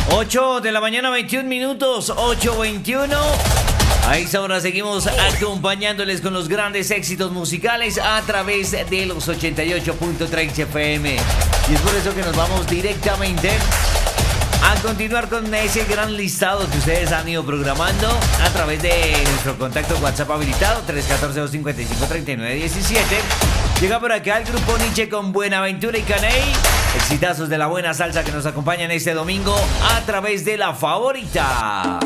8 de la mañana, 21 minutos, 8:21. A esta hora seguimos acompañándoles con los grandes éxitos musicales a través de los 88.3 FM. Y es por eso que nos vamos directamente a continuar con ese gran listado que ustedes han ido programando a través de nuestro contacto WhatsApp habilitado 314-255-3917. Llega por acá el grupo Nietzsche con Buenaventura y Caney. Exitazos de la buena salsa que nos acompañan este domingo a través de La Favorita.